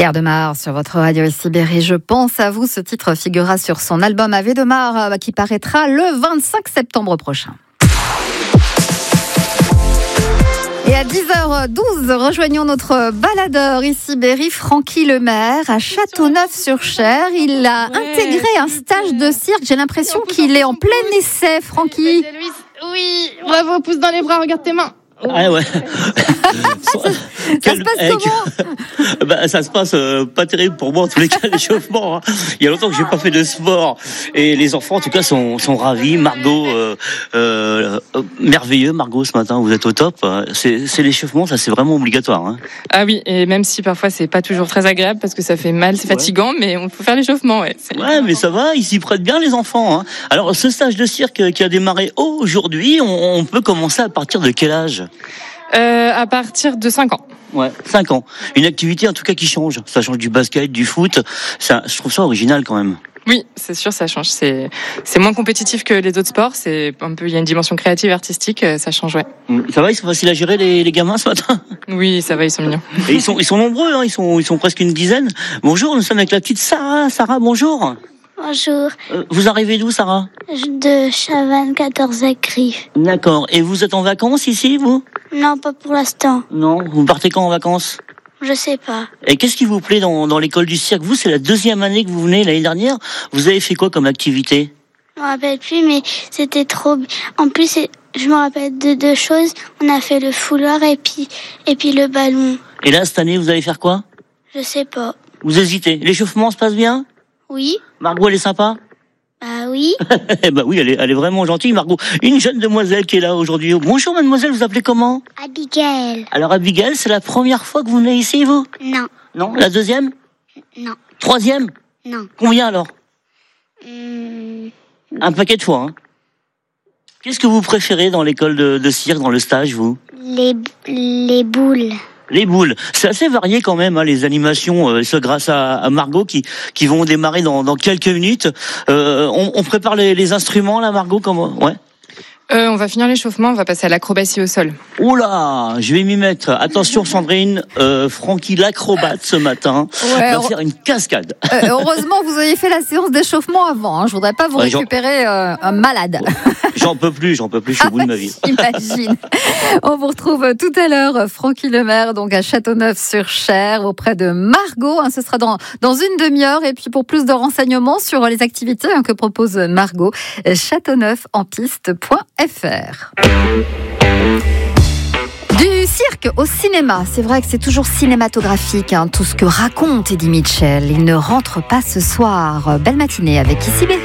Pierre Demar sur votre radio ici Berry. Je pense à vous. Ce titre figurera sur son album Ave de Mar qui paraîtra le 25 septembre prochain. Et à 10h12, rejoignons notre baladeur ici Berry, Francky Lemaire, à Châteauneuf-sur-Cher. Il a intégré un stage de cirque. J'ai l'impression qu'il est en plein essai, Francky. Oui, bravo, pousse dans les bras, regarde tes mains. Ah ouais. Ça se passe comment? Ça se passe pas terrible pour moi en tous les cas, l'échauffement. Hein. Il y a longtemps que j'ai pas fait de sport et les enfants en tout cas sont ravis. Margot, merveilleux Margot ce matin, vous êtes au top. C'est l'échauffement, ça c'est vraiment obligatoire. Hein. Ah oui, et même si parfois c'est pas toujours très agréable parce que ça fait mal, c'est fatigant, mais on peut faire l'échauffement. Ouais, mais ça va, ils s'y prêtent bien les enfants. Hein. Alors ce stage de cirque qui a démarré aujourd'hui, on peut commencer à partir de quel âge? À partir de 5 ans. Ouais, 5 ans. Une activité en tout cas qui change. Ça change du basket, du foot. Je trouve ça original quand même. Oui, c'est sûr, ça change. C'est moins compétitif que les autres sports. C'est un peu, il y a une dimension créative et artistique. Ça change, ouais. Ça va, ils sont faciles à gérer les gamins ce matin? Oui, ça va, ils sont mignons. Et ils sont nombreux, hein. Ils sont presque une dizaine. Bonjour, nous sommes avec la petite Sarah. Sarah, bonjour. Bonjour. Vous arrivez d'où, Sarah? De Chavannes, 14 Griffes. D'accord. Et vous êtes en vacances ici, vous? Non, pas pour l'instant. Non. Vous partez quand en vacances? Je sais pas. Et qu'est-ce qui vous plaît dans l'école du cirque? Vous, c'est la 2e année que vous venez. L'année dernière, vous avez fait quoi comme activité? Je me rappelle plus, mais c'était trop. En plus, je me rappelle de 2 choses. On a fait le foulard et puis le ballon. Et là, cette année, vous allez faire quoi? Je sais pas. Vous hésitez. L'échauffement se passe bien? Oui. Margot, elle est sympa? Bah oui. Bah oui, elle est vraiment gentille, Margot. Une jeune demoiselle qui est là aujourd'hui. Bonjour, mademoiselle, vous appelez comment? Abigail. Alors, Abigail, c'est la première fois que vous venez ici, vous? Non. Non? La 2e? Non. 3e? Non. Combien alors? Un paquet de fois, hein. Qu'est-ce que vous préférez dans l'école de cirque, dans le stage, vous? Les boules. Les boules. C'est assez varié quand même, hein, les animations, grâce à Margot qui vont démarrer dans quelques minutes. On prépare les instruments là, Margot, comment? Ouais. On va finir l'échauffement, on va passer à l'acrobatie au sol. Oula, je vais m'y mettre. Attention Sandrine, Francky l'acrobate ce matin va faire une cascade. Heureusement, vous avez fait la séance d'échauffement avant. Hein. Je voudrais pas vous récupérer un malade. J'en peux plus, je suis au bout de ma vie. J'imagine. On vous retrouve tout à l'heure, Francky Lemaire, donc à Châteauneuf-sur-Cher, auprès de Margot. Hein, ce sera dans une demi-heure. Et puis pour plus de renseignements sur les activités que propose Margot, châteauneufenpiste.fr. Du cirque au cinéma, c'est vrai que c'est toujours cinématographique, hein, tout ce que raconte Eddie Mitchell. Il ne rentre pas ce soir. Belle matinée avec ici Berry.